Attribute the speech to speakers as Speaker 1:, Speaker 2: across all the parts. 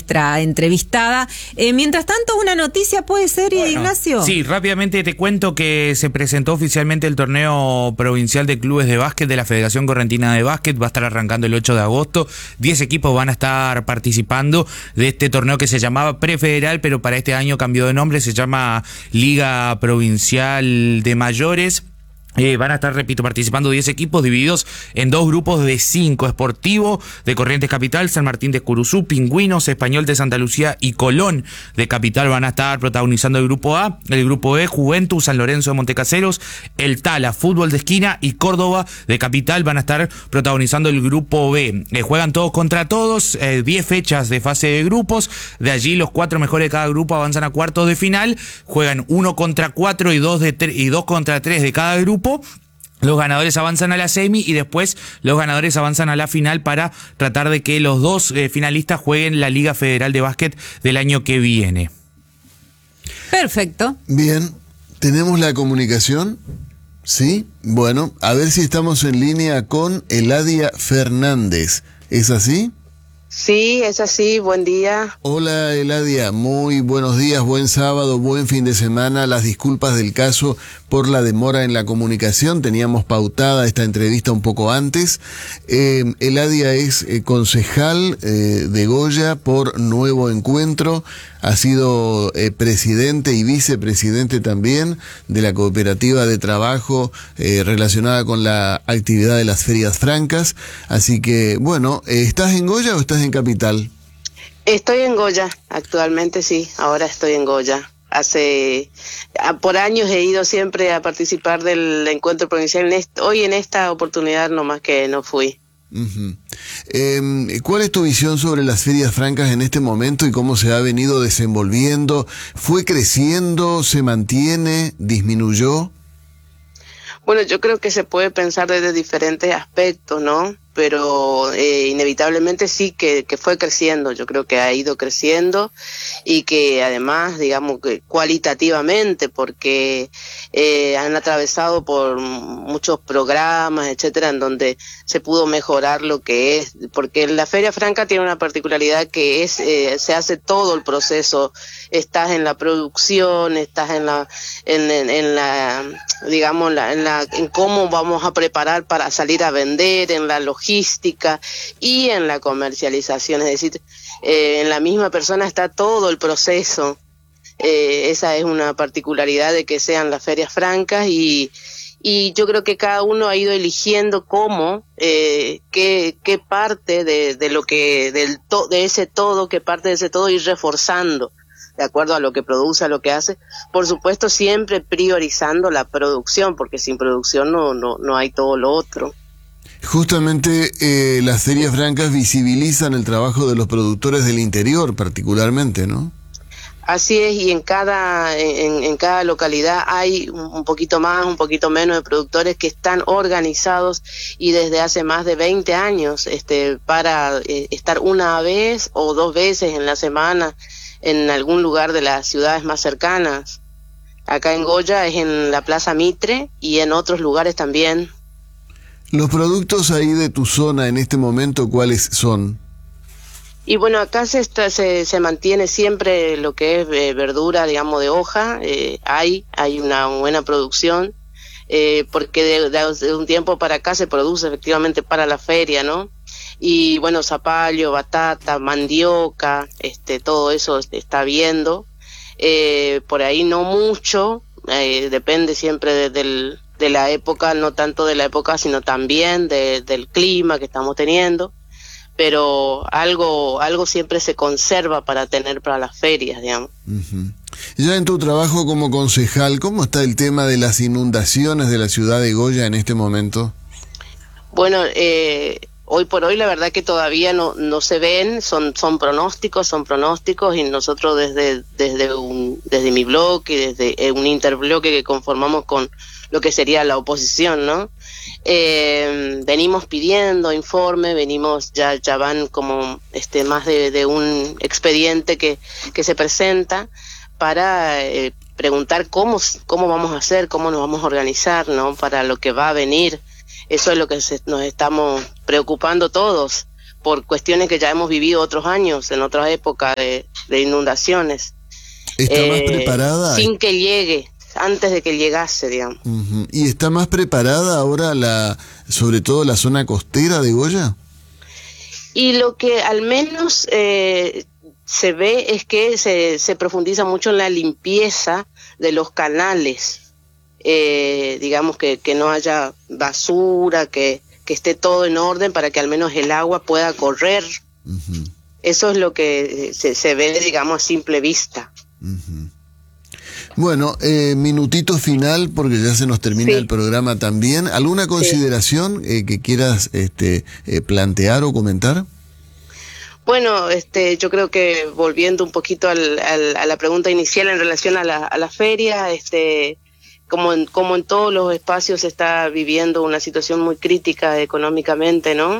Speaker 1: nuestra entrevistada. Mientras tanto, una noticia puede ser, Ignacio.
Speaker 2: Sí, rápidamente te cuento que se presentó oficialmente el torneo provincial de clubes de básquet de la Federación Correntina de Básquet. Va a estar arrancando el 8 de agosto. 10 equipos van a estar participando de este torneo que se llamaba Prefederal, pero para este año cambió de nombre, se llama Liga Provincial de Mayores. Van a estar, repito, participando 10 equipos divididos en 2 grupos de 5. Sportivo de Corrientes Capital, San Martín de Curuzú, Pingüinos, Español de Santa Lucía y Colón de Capital van a estar protagonizando el grupo A. El grupo B, Juventus, San Lorenzo de Montecaseros, el Tala, Fútbol de Esquina y Córdoba de Capital van a estar protagonizando el grupo B. Juegan todos contra todos, 10 fechas de fase de grupos. De allí los 4 mejores de cada grupo avanzan a cuartos de final. Juegan 1 contra 4 y 2 contra 3 de cada grupo. Los ganadores avanzan a la semi y después los ganadores avanzan a la final para tratar de que los 2 finalistas jueguen la Liga Federal de Básquet del año que viene.
Speaker 1: Perfecto.
Speaker 3: Bien, ¿tenemos la comunicación? Sí, bueno, a ver si estamos en línea con Eladia Fernández. ¿Es así?
Speaker 4: Sí, es así, buen día.
Speaker 3: Hola Eladia, muy buenos días, buen sábado, buen fin de semana. Las disculpas del caso por la demora en la comunicación, teníamos pautada esta entrevista un poco antes. Eladia es concejal de Goya por Nuevo Encuentro, ha sido presidente y vicepresidente también de la cooperativa de trabajo relacionada con la actividad de las ferias francas, así que bueno, ¿estás en Goya o estás en Capital?
Speaker 4: Estoy en Goya, actualmente sí, ahora estoy en Goya. Por años he ido siempre a participar del encuentro provincial, hoy en esta oportunidad nomás que no fui.
Speaker 3: Uh-huh. ¿Cuál es tu visión sobre las ferias francas en este momento y cómo se ha venido desenvolviendo? ¿Fue creciendo? ¿Se mantiene? ¿Disminuyó?
Speaker 4: Bueno, yo creo que se puede pensar desde diferentes aspectos, ¿no? Pero inevitablemente sí que fue creciendo, yo creo que ha ido creciendo y que además, digamos, que cualitativamente, porque han atravesado por muchos programas, etcétera, en donde se pudo mejorar lo que es, porque la Feria Franca tiene una particularidad que es, se hace todo el proceso, estás en la producción, estás en cómo vamos a preparar para salir a vender, en la logística y en la comercialización, es decir, en la misma persona está todo el proceso. Esa es una particularidad de que sean las ferias francas y yo creo que cada uno ha ido eligiendo cómo, qué parte de lo que de ese todo, qué parte de ese todo ir reforzando de acuerdo a lo que produce, a lo que hace, por supuesto siempre priorizando la producción, porque sin producción no hay todo lo otro.
Speaker 3: Justamente las ferias francas visibilizan el trabajo de los productores del interior particularmente, ¿no?
Speaker 4: Así es, y en cada localidad hay un poquito más, un poquito menos de productores que están organizados y desde hace más de 20 años para estar una vez o 2 veces en la semana en algún lugar de las ciudades más cercanas. Acá en Goya es en la Plaza Mitre y en otros lugares también.
Speaker 3: Los productos ahí de tu zona en este momento, ¿cuáles son?
Speaker 4: Y bueno, acá se mantiene siempre lo que es verdura, digamos, de hoja. Hay una buena producción, porque de un tiempo para acá se produce efectivamente para la feria, ¿no? Y bueno, zapallo, batata, mandioca, todo eso está viendo. Por ahí no mucho, depende siempre de la época, no tanto de la época, sino también del clima que estamos teniendo. Pero algo siempre se conserva para tener para las ferias, digamos.
Speaker 3: Uh-huh. Ya en tu trabajo como concejal, ¿cómo está el tema de las inundaciones de la ciudad de Goya en este momento? Bueno,
Speaker 4: hoy por hoy la verdad que todavía no se ven, son pronósticos y nosotros desde mi bloque y desde un interbloque que conformamos con lo que sería la oposición, ¿no? Venimos pidiendo informe, ya van como más de un expediente que se presenta para preguntar cómo vamos a hacer, cómo nos vamos a organizar, ¿no? Para lo que va a venir. Eso es lo que nos estamos preocupando todos, por cuestiones que ya hemos vivido otros años, en otras épocas de inundaciones.
Speaker 3: ¿Está más preparada?
Speaker 4: Sin que llegue, antes de que llegase, digamos.
Speaker 3: Uh-huh. ¿Y está más preparada ahora sobre todo la zona costera de Goya?
Speaker 4: Y lo que al menos se ve es que se profundiza mucho en la limpieza de los canales, digamos que no haya basura, que esté todo en orden para que al menos el agua pueda correr. Uh-huh. Eso es lo que se ve, digamos, a simple vista.
Speaker 3: Uh-huh. Bueno, minutito final porque ya se nos termina el programa también. ¿Alguna consideración que quieras plantear o comentar?
Speaker 4: Bueno, yo creo que volviendo un poquito a la pregunta inicial en relación a la feria, como en todos los espacios se está viviendo una situación muy crítica económicamente, ¿no?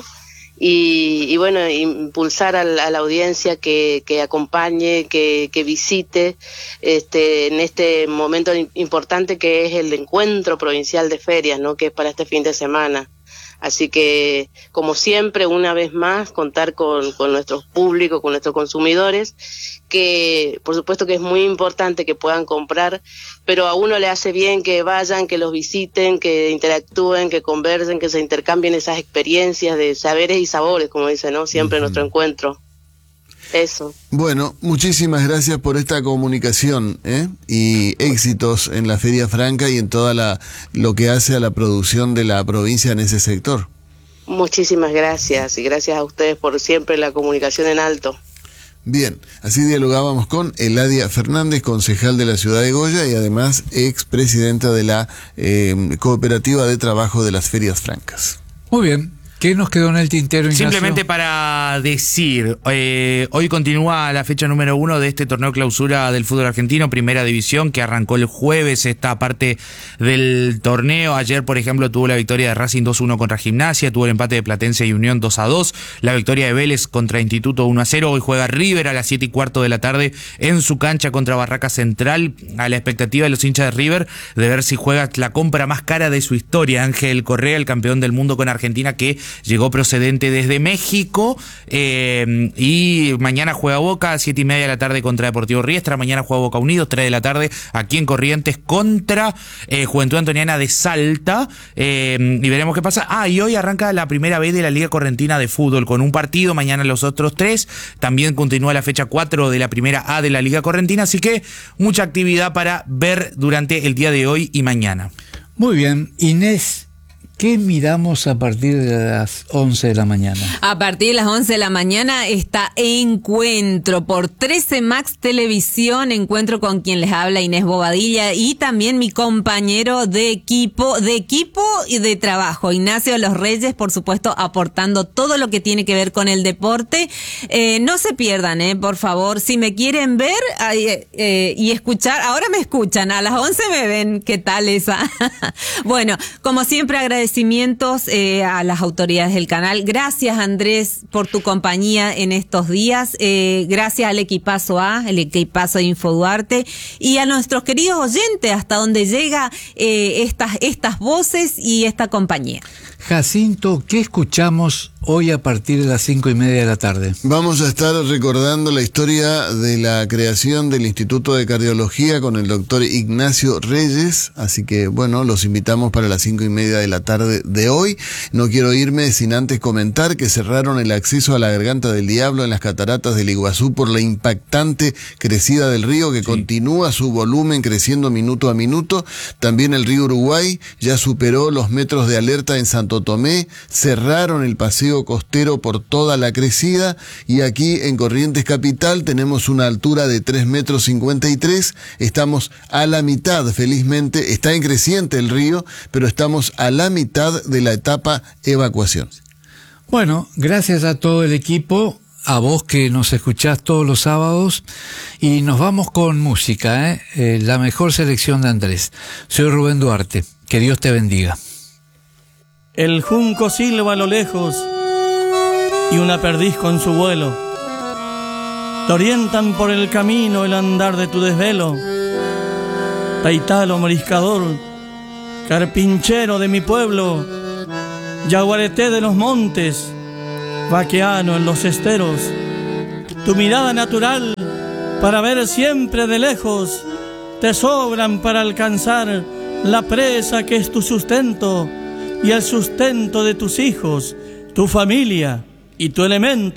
Speaker 4: Y bueno, impulsar a la audiencia que acompañe, que visite en este momento importante que es el encuentro provincial de ferias, ¿no? Que es para este fin de semana. Así que, como siempre, una vez más, contar con nuestros públicos, con nuestros consumidores, que por supuesto que es muy importante que puedan comprar, pero a uno le hace bien que vayan, que los visiten, que interactúen, que conversen, que se intercambien esas experiencias de saberes y sabores, como dice, ¿no? Siempre nuestro encuentro. Eso.
Speaker 3: Bueno, muchísimas gracias por esta comunicación, y éxitos en la Feria Franca y en toda lo que hace a la producción de la provincia en ese sector.
Speaker 4: Muchísimas gracias y gracias a ustedes por siempre la comunicación en alto.
Speaker 3: Bien, así dialogábamos con Eladia Fernández, concejal de la ciudad de Goya y además expresidenta de la Cooperativa de Trabajo de las Ferias Francas.
Speaker 5: Muy bien. ¿Qué nos quedó en el tintero, Ignacio?
Speaker 2: Simplemente para decir, hoy continúa la fecha número 1 de este torneo clausura del fútbol argentino, Primera División, que arrancó el jueves esta parte del torneo. Ayer, por ejemplo, tuvo la victoria de Racing 2-1 contra Gimnasia, tuvo el empate de Platense y Unión 2-2, la victoria de Vélez contra Instituto 1-0. Hoy juega River a las 7:15 de la tarde en su cancha contra Barraca Central, a la expectativa de los hinchas de River de ver si juega la compra más cara de su historia. Ángel Correa, el campeón del mundo con Argentina, que llegó procedente desde México, y mañana juega Boca a 7:30 de la tarde contra Deportivo Riestra. Mañana juega Boca Unidos 3 de la tarde aquí en Corrientes contra Juventud Antoniana de Salta, y veremos qué pasa. Y hoy arranca la primera vez de la Liga Correntina de Fútbol con un partido, mañana los otros 3. También continúa la fecha 4 de la Primera A de la Liga Correntina, así que mucha actividad para ver durante el día de hoy y mañana.
Speaker 5: Muy bien, Inés, ¿qué miramos a partir de las 11 de la mañana?
Speaker 1: A partir de las 11 de la mañana está Encuentro por 13 Max Televisión. Encuentro con quien les habla, Inés Bobadilla, y también mi compañero de equipo y de trabajo, Ignacio Los Reyes, por supuesto, aportando todo lo que tiene que ver con el deporte. No se pierdan, por favor. Si me quieren ver y escuchar, ahora me escuchan, a las 11 me ven. ¿Qué tal esa? Bueno, como siempre, agradecimientos a las autoridades del canal. Gracias, Andrés, por tu compañía en estos días. Gracias al equipazo el equipazo de InfoDuarte, y a nuestros queridos oyentes, hasta donde llega estas voces y esta compañía.
Speaker 5: Jacinto, ¿qué escuchamos hoy a partir de las 5:30 de la tarde?
Speaker 3: Vamos a estar recordando la historia de la creación del Instituto de Cardiología con el doctor Ignacio Reyes, así que bueno, los invitamos para las 5:30 de la tarde de hoy. No quiero irme sin antes comentar que cerraron el acceso a la Garganta del Diablo en las cataratas del Iguazú por la impactante crecida del río que continúa su volumen creciendo minuto a minuto. También el río Uruguay ya superó los metros de alerta en Santo Tomé, cerraron el paseo costero por toda la crecida, y aquí en Corrientes Capital tenemos una altura de 3,53 metros, estamos a la mitad, felizmente, está en creciente el río, pero estamos a la mitad de la etapa evacuación.
Speaker 5: Bueno, gracias a todo el equipo, a vos que nos escuchás todos los sábados, y nos vamos con música, la mejor selección de Andrés. Soy Rubén Duarte, que Dios te bendiga.
Speaker 6: El junco silba a lo lejos y una perdiz con su vuelo te orientan por el camino el andar de tu desvelo. Taitalo moriscador, carpinchero de mi pueblo, yaguareté de los montes, vaqueano en los esteros. Tu mirada natural para ver siempre de lejos te sobran para alcanzar la presa que es tu sustento y el sustento de tus hijos, tu familia y tu elemento.